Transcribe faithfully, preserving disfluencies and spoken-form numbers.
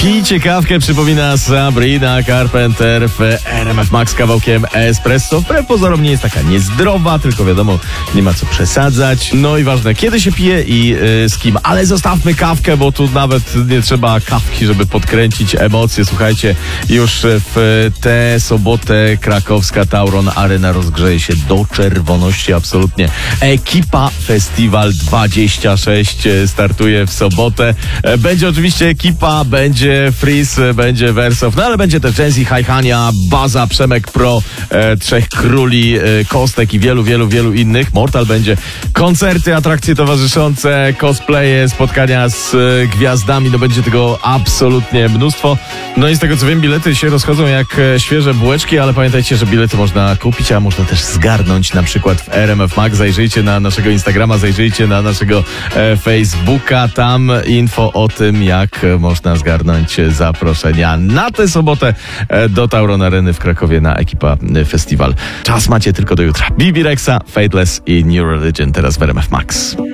Pijcie kawkę, przypomina Sabrina Carpenter w R M F Max kawałkiem espresso. Wbrew pozorom nie jest taka niezdrowa, tylko wiadomo, nie ma co przesadzać. No i ważne, kiedy się pije i yy, z kim. Ale zostawmy kawkę, bo tu nawet nie trzeba kawki, żeby podkręcić emocje. Słuchajcie, już w tę sobotę krakowska Tauron Arena rozgrzeje się do czerwoności absolutnie. Ekipa Festiwal dwadzieścia sześć startuje w sobotę. Będzie oczywiście ekipa, będzie Freeze, będzie Wersow, no ale będzie też Jensi, Hajhania, Baza, Przemek Pro, e, Trzech Króli, e, Kostek i wielu, wielu, wielu innych. Mortal będzie, koncerty, atrakcje towarzyszące, cosplaye, spotkania z e, gwiazdami, no będzie tego absolutnie mnóstwo. No i z tego co wiem, bilety się rozchodzą jak e, świeże bułeczki, ale pamiętajcie, że bilety można kupić, a można też zgarnąć na przykład w R M F Max. Zajrzyjcie na naszego Instagrama, zajrzyjcie na naszego e, Facebooka, tam info o tym, jak e, można zgarnąć zaproszenia na tę sobotę do Tauron Areny w Krakowie na Ekipa Festiwal. Czas macie tylko do jutra. Bibi Rexa, Fateless i New Religion teraz w R M F Max.